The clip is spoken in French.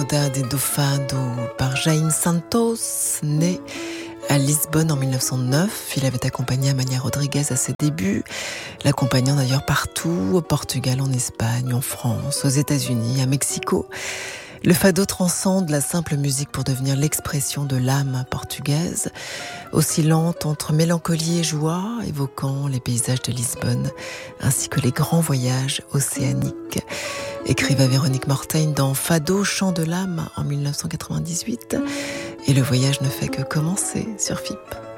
Saudade do Fado par Jaime Santos, né à Lisbonne en 1909. Il avait accompagné Amália Rodrigues à ses débuts, l'accompagnant d'ailleurs partout, au Portugal, en Espagne, en France, aux États-Unis, à Mexico. Le fado transcende la simple musique pour devenir l'expression de l'âme portugaise, oscillante entre mélancolie et joie, évoquant les paysages de Lisbonne, ainsi que les grands voyages océaniques. Écrivait Véronique Mortaigne dans Fado, chant de l'âme en 1998. Et le voyage ne fait que commencer sur FIP.